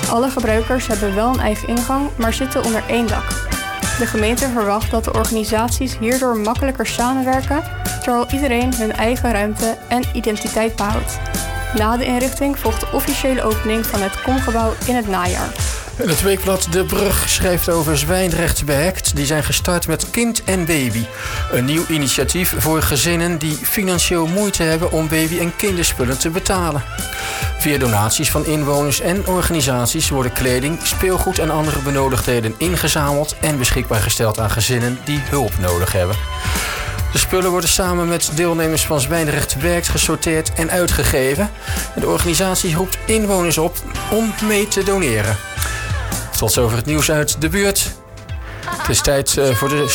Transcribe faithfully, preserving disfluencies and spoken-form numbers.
Alle gebruikers hebben wel een eigen ingang, maar zitten onder één dak. De gemeente verwacht dat de organisaties hierdoor makkelijker samenwerken, terwijl iedereen hun eigen ruimte en identiteit behoudt. Na de inrichting volgt de officiële opening van het Komgebouw in het najaar. En het weekblad De Brug schrijft over Zwijndrecht Beherkt. Die zijn gestart met Kind en Baby. Een nieuw initiatief voor gezinnen die financieel moeite hebben om baby- en kinderspullen te betalen. Via donaties van inwoners en organisaties worden kleding, speelgoed en andere benodigdheden ingezameld en beschikbaar gesteld aan gezinnen die hulp nodig hebben. De spullen worden samen met deelnemers van Zwijndrecht Werkt gesorteerd en uitgegeven. En de organisatie roept inwoners op om mee te doneren. Tot zover het nieuws uit de buurt. Het is tijd voor de